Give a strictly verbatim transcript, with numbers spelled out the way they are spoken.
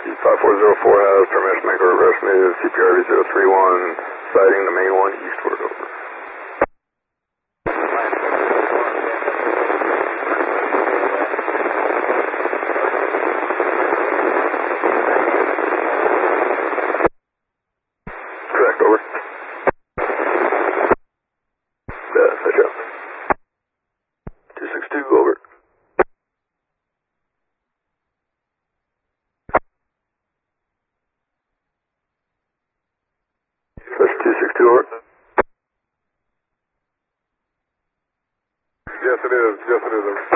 five four zero four has permission to make a reverse native C P R V zero three one, sighting the main one eastward, over. Correct, over. Yeah, set you up. two six two, over. Fish two six two, over. Yes, it is. Yes, it is. Over.